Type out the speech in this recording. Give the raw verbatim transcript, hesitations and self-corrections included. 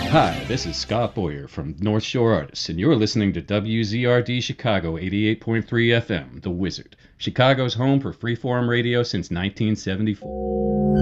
Hi, this is Scott Boyer from North Shore Artists, and you're listening to W Z R D Chicago eighty-eight point three F M, The Wizard, Chicago's home for freeform radio since nineteen seventy-four.